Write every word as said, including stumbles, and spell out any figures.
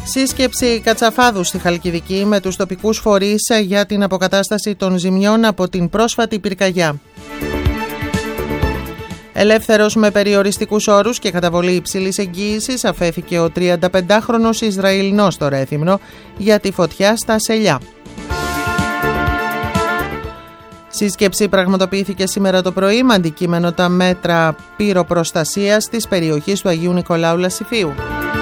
Σύσκεψη Κατσαφάδου στη Χαλκιδική με τους τοπικούς φορείς για την αποκατάσταση των ζημιών από την πρόσφατη πυρκαγιά. Ελεύθερος με περιοριστικούς όρους και καταβολή υψηλής εγγύησης αφέθηκε ο τριανταπεντάχρονος Ισραηλινός στο Ρέθυμνο για τη φωτιά στα Σελιά. Σύσκεψη πραγματοποιήθηκε σήμερα το πρωί με αντικείμενο τα μέτρα πυροπροστασίας της περιοχής του Αγίου Νικολάου Λασιφίου.